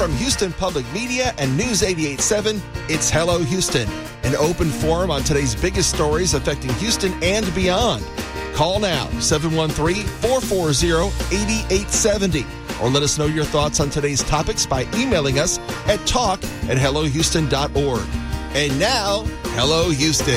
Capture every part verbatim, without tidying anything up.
From Houston Public Media and News eighty-eight point seven, it's Hello Houston, an open forum on today's biggest stories affecting Houston and beyond. Call now, seven one three, four four zero, eight eight seven zero, or let us know your thoughts on today's topics by emailing us at talk at hello houston dot org. And now, Hello Houston.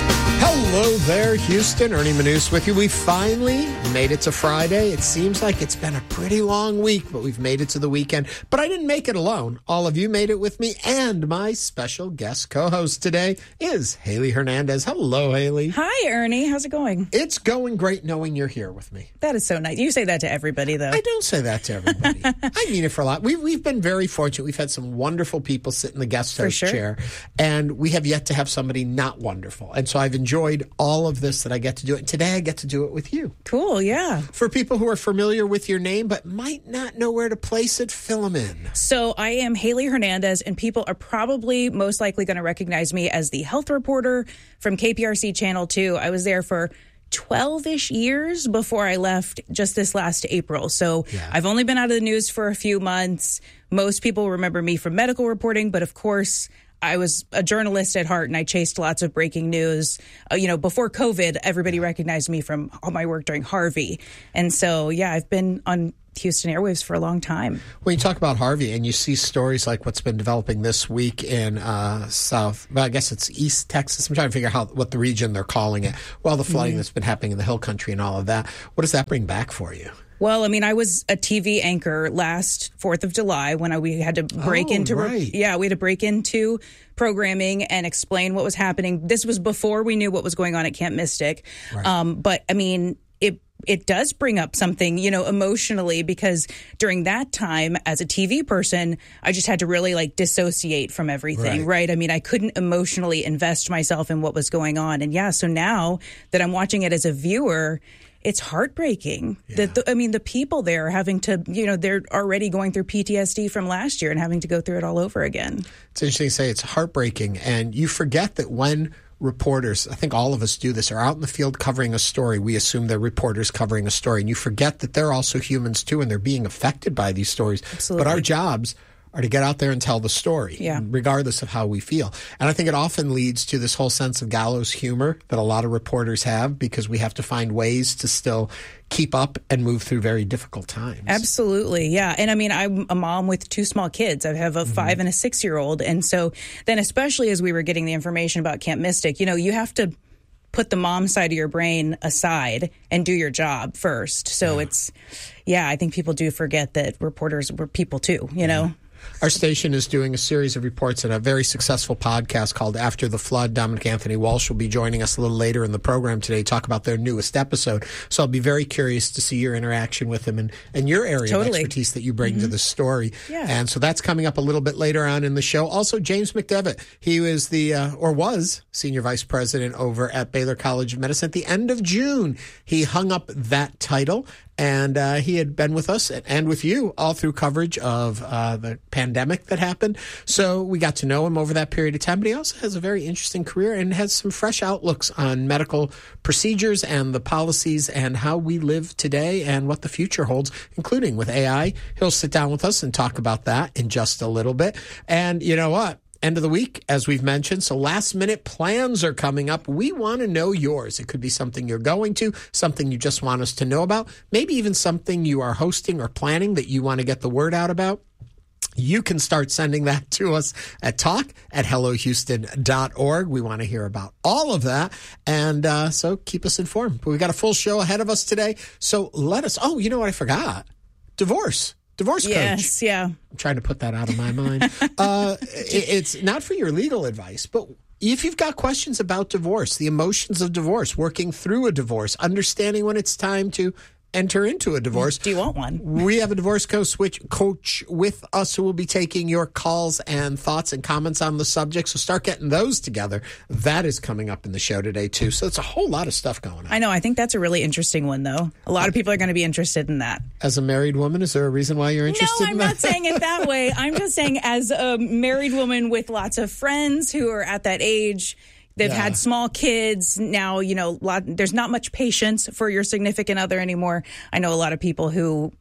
Hello there, Houston. Ernie Manous with you. We finally made it to Friday. It seems like it's been a pretty long week, but we've made it to the weekend. But I didn't make it alone. All of you made it with me, and my special guest co-host today is Haley Hernandez. Hello, Haley. Hi, Ernie. How's it going? It's going great knowing you're here with me. That is so nice. You say that to everybody, though. I don't say that to everybody. I mean it for a lot. We've, we've been very fortunate. We've had some wonderful people sit in the guest host sure. chair, and we have yet to have somebody not wonderful. And so I've enjoyed all of this that I get to do it. Today I get to do it with you. Cool, yeah. For people who are familiar with your name but might not know where to place it, fill them in. So I am Haley Hernandez, and people are probably most likely going to recognize me as the health reporter from K P R C Channel two. I was there for twelve-ish years before I left just this last April. So yeah. I've only been out of the news for a few months. Most people remember me from medical reporting, but of course I was a journalist at heart, and I chased lots of breaking news. Uh, you know, before COVID, everybody recognized me from all my work during Harvey. And so, yeah, I've been on Houston airwaves for a long time. When you talk about Harvey and you see stories like what's been developing this week in uh, South, well, I guess it's East Texas. I'm trying to figure out how, what the region they're calling it. Well, the flooding mm-hmm. that's been happening in the Hill Country and all of that. What does that bring back for you? Well, I mean, I was a T V anchor last fourth of July when I, we had to break oh, into, right. yeah, we had to break into programming and explain what was happening. This was before we knew what was going on at Camp Mystic. Right. Um, but I mean, it it does bring up something, you know, emotionally, because during that time as a T V person, I just had to really like dissociate from everything. Right. right? I mean, I couldn't emotionally invest myself in what was going on. And yeah, so now that I'm watching it as a viewer, it's heartbreaking yeah. that, the, I mean, the people there are having to, you know, they're already going through P T S D from last year and having to go through it all over again. It's interesting to say it's heartbreaking. And you forget that when reporters, I think all of us do this, are out in the field covering a story, we assume they're reporters covering a story. And you forget that they're also humans, too, and they're being affected by these stories. Absolutely. But our jobs are to get out there and tell the story, yeah. regardless of how we feel. And I think it often leads to this whole sense of gallows humor that a lot of reporters have, because we have to find ways to still keep up and move through very difficult times. Absolutely, yeah. And I mean, I'm a mom with two small kids. I have a mm-hmm. five and a six-year-old. And so then especially as we were getting the information about Camp Mystic, you know, you have to put the mom side of your brain aside and do your job first. So yeah. it's, yeah, I think people do forget that reporters were people too, you yeah. know? Our station is doing a series of reports and a very successful podcast called After the Flood. Dominic Anthony Walsh will be joining us a little later in the program today to talk about their newest episode. So I'll be very curious to see your interaction with him and, and your area totally. of expertise that you bring mm-hmm. to the story. Yeah. And so that's coming up a little bit later on in the show. Also, James McDevitt. He was the, uh, or was, senior vice president over at Baylor College of Medicine at the end of June. He hung up that title. And uh, he had been with us and with you all through coverage of uh, the pandemic that happened. So we got to know him over that period of time. But he also has a very interesting career and has some fresh outlooks on medical procedures and the policies and how we live today and what the future holds, including with A I. He'll sit down with us and talk about that in just a little bit. And you know what? End of the week, as we've mentioned. So last minute plans are coming up. We want to know yours. It could be something you're going to, something you just want us to know about, maybe even something you are hosting or planning that you want to get the word out about. You can start sending that to us at talk at hello houston dot org. We want to hear about all of that. And uh, so keep us informed. But we've got a full show ahead of us today. So let us, oh, you know what I forgot? Divorce. Divorce coach. Yes, yeah. I'm trying to put that out of my mind. uh, it, it's not for your legal advice, but if you've got questions about divorce, the emotions of divorce, working through a divorce, understanding when it's time to enter into a divorce. Do you want one? We have a divorce coach, coach with us who will be taking your calls and thoughts and comments on the subject. So start getting those together. That is coming up in the show today, too. So it's a whole lot of stuff going on. I know. I think that's a really interesting one, though. A lot of people are going to be interested in that. As a married woman, is there a reason why you're interested no, in I'm that? not saying it that way. I'm just saying as a married woman with lots of friends who are at that age, they've yeah. had small kids. Now, you know, lot, there's not much patience for your significant other anymore. I know a lot of people who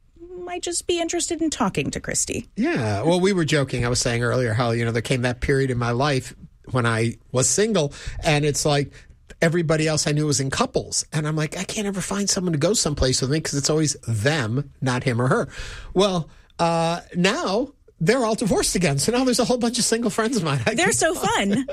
might just be interested in talking to Christy. Yeah. Well, we were joking. I was saying earlier how, you know, there came that period in my life when I was single, and it's like everybody else I knew was in couples. And I'm like, I can't ever find someone to go someplace with me because it's always them, not him or her. Well, uh, now they're all divorced again. So now there's a whole bunch of single friends of mine. I They're so fun.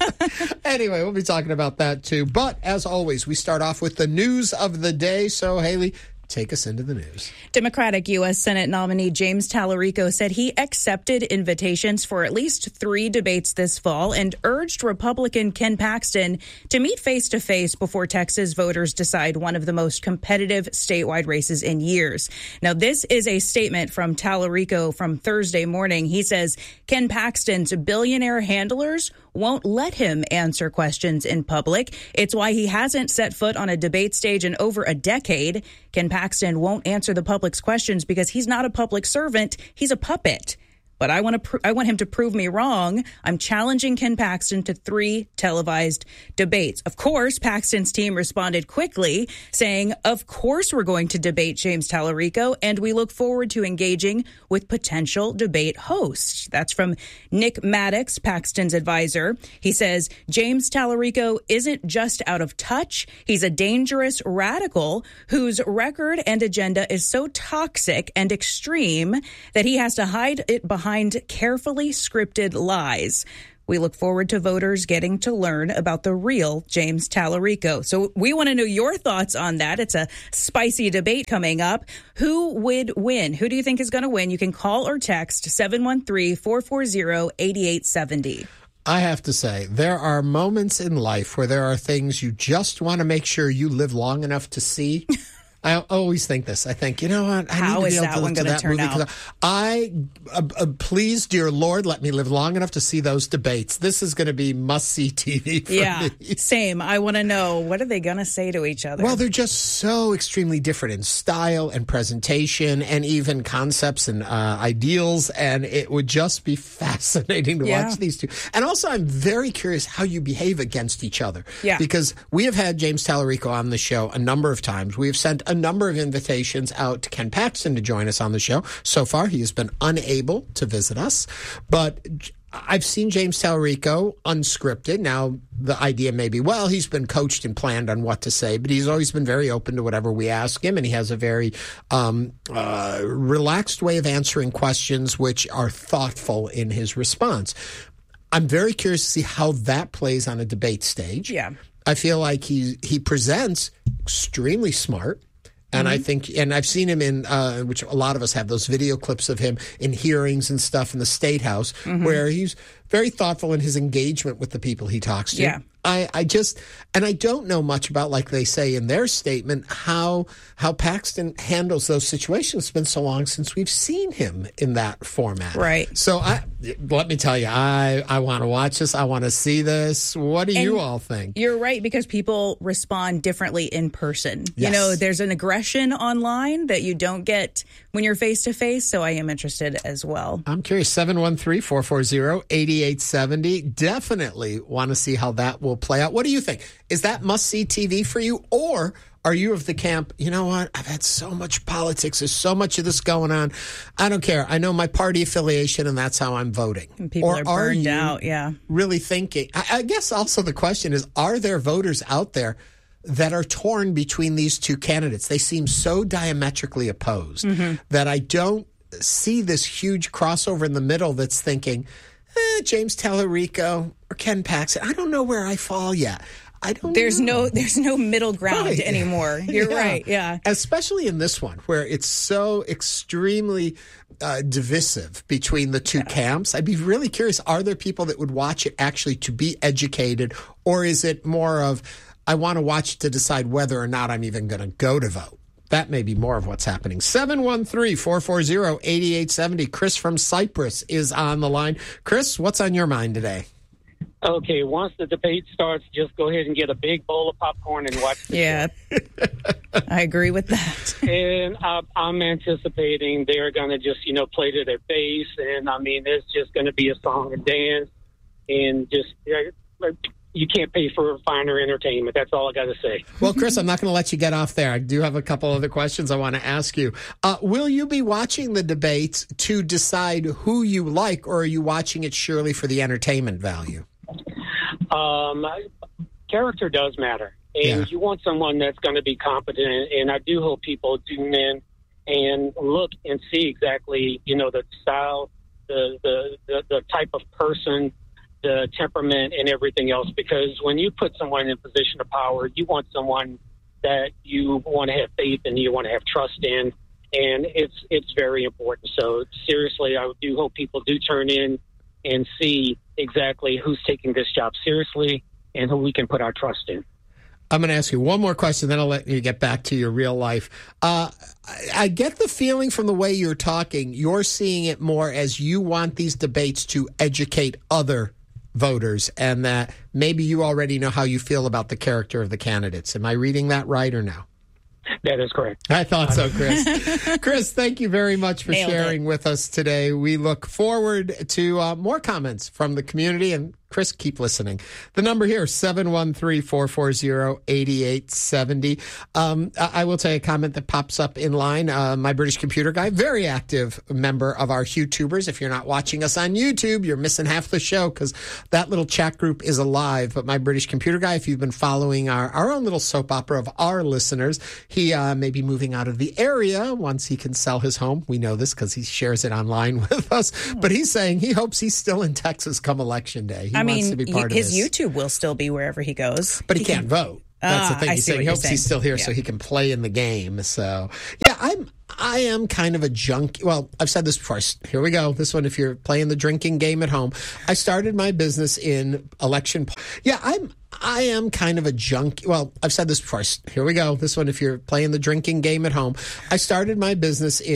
Anyway, we'll be talking about that too. But as always, we start off with the news of the day. So, Haley, take us into the news. Democratic U S Senate nominee James Tallarico said he accepted invitations for at least three debates this fall and urged Republican Ken Paxton to meet face-to-face before Texas voters decide one of the most competitive statewide races in years. Now, this is a statement from Tallarico from Thursday morning. He says Ken Paxton's billionaire handlers won't let him answer questions in public. It's why he hasn't set foot on a debate stage in over a decade. Ken Paxton won't answer the public's questions because he's not a public servant. He's a puppet. But I want to. Pr- I want him to prove me wrong. I'm challenging Ken Paxton to three televised debates. Of course, Paxton's team responded quickly, saying, "Of course we're going to debate James Tallarico, and we look forward to engaging with potential debate hosts." That's from Nick Maddox, Paxton's advisor. He says James Tallarico isn't just out of touch. He's a dangerous radical whose record and agenda is so toxic and extreme that he has to hide it behind Behind carefully scripted lies. We look forward to voters getting to learn about the real James Tallarico. So we want to know your thoughts on that. It's a spicy debate coming up. Who would win? Who do you think is going to win? You can call or text seven one three, four four zero, eight eight seven zero. I have to say, there are moments in life where there are things you just want to make sure you live long enough to see. I always think this. I think, you know what? I How need to is be able that to one look to gonna that turn movie. out? I, uh, uh, please, dear Lord, let me live long enough to see those debates. This is going to be must-see T V for yeah, me. Same. I want to know, what are they going to say to each other? Well, they're just so extremely different in style and presentation and even concepts and uh, ideals, and it would just be fascinating to Yeah. watch these two. And also, I'm very curious how you behave against each other. Yeah. Because we have had James Tallarico on the show a number of times. We have sent a number of invitations out to Ken Paxton to join us on the show. So far, he has been unable to visit us. But I've seen James Tallarico unscripted. Now, the idea may be, well, he's been coached and planned on what to say, but he's always been very open to whatever we ask him, and he has a very um, uh, relaxed way of answering questions, which are thoughtful in his response. I'm very curious to see how that plays on a debate stage. Yeah. I feel like he he presents extremely smart. And Mm-hmm. I think, and I've seen him in, uh, which a lot of us have, those video clips of him in hearings and stuff in the State House, Mm-hmm. where he's very thoughtful in his engagement with the people he talks to. Yeah. I, I just, and I don't know much about, like they say in their statement, how how Paxton handles those situations. It's been so long since we've seen him in that format. Right. So I, let me tell you, I, I want to watch this. I want to see this. What do And you all think? You're right, because people respond differently in person. You Yes. know, there's an aggression online that you don't get when you're face to face. So I am interested as well. I'm curious. seven one three, four four zero, eight eight seven zero. Definitely want to see how that will play out. What do you think? Is that must-see T V for you? Or are you of the camp, you know what? I've had so much politics. There's so much of this going on. I don't care. I know my party affiliation, and that's how I'm voting. And people or are burned you out, yeah. really thinking? I, I guess also the question is, are there voters out there that are torn between these two candidates? They seem so diametrically opposed Mm-hmm. that I don't see this huge crossover in the middle that's thinking, eh, James Tallarico or Ken Paxton. I don't know where I fall yet. I don't There's know. no there's no middle ground Right. anymore. You're Yeah. right. Yeah. Especially in this one where it's so extremely uh, divisive between the two camps. I'd be really curious, are there people that would watch it actually to be educated, or is it more of, I want to watch it to decide whether or not I'm even going to go to vote? That may be more of what's happening. seven one three, four four zero, eight eight seven zero. Chris from Cyprus is on the line. Chris, what's on your mind today? Okay, once the debate starts, just go ahead and get a big bowl of popcorn and watch the Yeah. I agree with that. show. And I, I'm anticipating they're going to just, you know, play to their base. And, I mean, it's just going to be a song and dance. And just, you you can't pay for finer entertainment. That's all I got to say. Well, Chris, I'm not going to let you get off there. I do have a couple other questions I want to ask you. Uh, will you be watching the debates to decide who you like, or are you watching it surely for the entertainment value? Um, character does matter. And Yeah. you want someone that's going to be competent. And I do hope people tune in and look and see exactly, you know, the style, the, the, the, the type of person, the temperament, and everything else. Because when you put someone in a position of power, you want someone that you want to have faith in, you want to have trust in. And it's it's very important. So seriously, I do hope people do turn in and see exactly who's taking this job seriously and who we can put our trust in. I'm going to ask you one more question, then I'll let you get back to your real life. Uh, I, I get the feeling from the way you're talking, you're seeing it more as you want these debates to educate other voters, and that maybe you already know how you feel about the character of the candidates. Am I reading that right or no? That is correct. I thought so, Chris. Chris, thank you very much for Nailed sharing it. with us today. We look forward to uh, more comments from the community. And Chris, keep listening. The number here, seven one three, four four zero, eight eight seven zero. Um, I I will tell you a comment that pops up in line. Uh, my British computer guy, very active member of our YouTubers. If you're not watching us on YouTube, you're missing half the show because that little chat group is alive. But my British computer guy, if you've been following our, our own little soap opera of our listeners, he uh, may be moving out of the area once he can sell his home. We know this because he shares it online with us. But he's saying he hopes he's still in Texas come election day. He I wants mean, to be part his of this. YouTube will still be wherever he goes. But he, he can't can, vote. That's Ah, the thing. I He's see saying what he you're hopes saying. he's still here Yeah. so he can play in the game. So, yeah, I'm I am kind of a junkie. Well, I've said this before. Here we go. This one, if you're playing the drinking game at home. I started my business in election. Yeah, I'm I am kind of a junkie. Well, I've said this before. Here we go. This one, if you're playing the drinking game at home. I started my business in